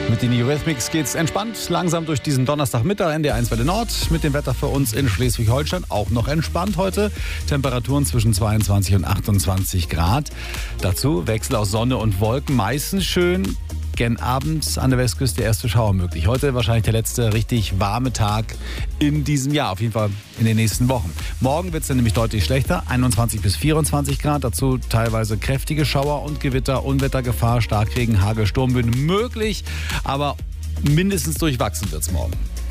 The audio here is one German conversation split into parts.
Mit den Eurythmics geht's entspannt langsam durch diesen Donnerstagmittag NDR1 Welle Nord. Mit dem Wetter für uns in Schleswig-Holstein auch noch entspannt heute. Temperaturen zwischen 22 und 28 Grad. Dazu Wechsel aus Sonne und Wolken, meistens schön. Gen abends an der Westküste erste Schauer möglich. Heute wahrscheinlich der letzte richtig warme Tag in diesem Jahr, auf jeden Fall in den nächsten Wochen. Morgen wird es dann nämlich deutlich schlechter, 21 bis 24 Grad, dazu teilweise kräftige Schauer und Gewitter, Unwettergefahr, Starkregen, Hagel, Sturmböen möglich, aber mindestens durchwachsen wird es morgen.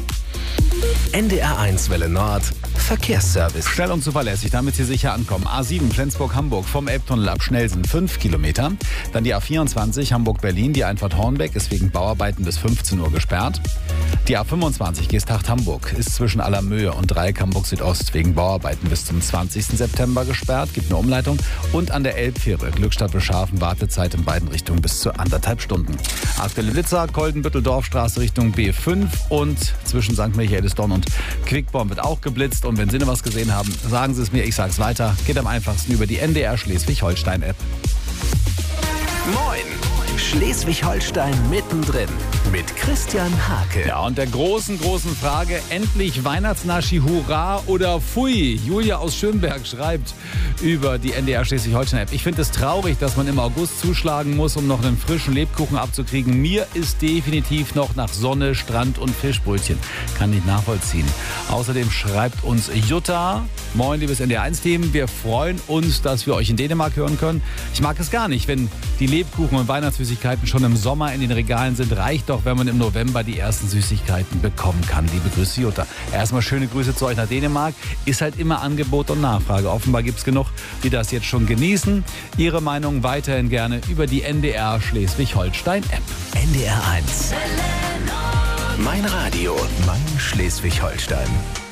NDR1 Welle Nord Verkehrsservice. Schnell und zuverlässig, damit Sie sicher ankommen. A7 Flensburg-Hamburg vom Elbtunnel ab Schnellsen 5 Kilometer. Dann die A24 Hamburg-Berlin, die Einfahrt Hornbeck ist wegen Bauarbeiten bis 15 Uhr gesperrt. Die A25 Geesthacht-Hamburg ist zwischen Allermöhe und Dreieck Hamburg-Südost wegen Bauarbeiten bis zum 20. September gesperrt, gibt eine Umleitung. Und an der Elbfähre Glückstadt-Bescharfen Wartezeit in beiden Richtungen bis zu 1,5 Stunden. Aktuelle Blitzer, Koldenbüttel-Dorfstraße Richtung B5 und zwischen St. Michaelisdorn und Quickborn wird auch geblitzt. Und wenn Sie noch was gesehen haben, sagen Sie es mir, ich sag's weiter. Geht am einfachsten über die NDR Schleswig-Holstein-App. Moin! Schleswig-Holstein mittendrin mit Christian Hake. Ja, und der großen Frage, endlich Weihnachtsnaschi, hurra oder pfui? Julia aus Schönberg schreibt über die NDR Schleswig-Holstein-App. Ich finde es traurig, dass man im August zuschlagen muss, um noch einen frischen Lebkuchen abzukriegen. Mir ist definitiv noch nach Sonne, Strand und Fischbrötchen. Kann nicht nachvollziehen. Außerdem schreibt uns Jutta: Moin, liebes NDR1-Team. Wir freuen uns, dass wir euch in Dänemark hören können. Ich mag es gar nicht, wenn die Lebkuchen und Weihnachtssüßigkeiten schon im Sommer in den Regalen sind. Reicht doch, wenn man im November die ersten Süßigkeiten bekommen kann. Liebe Grüße, Jutta. Erstmal schöne Grüße zu euch nach Dänemark. Ist halt immer Angebot und Nachfrage. Offenbar gibt es genug, die das jetzt schon genießen. Ihre Meinung weiterhin gerne über die NDR Schleswig-Holstein-App. NDR1. Mein Radio, mein Schleswig-Holstein.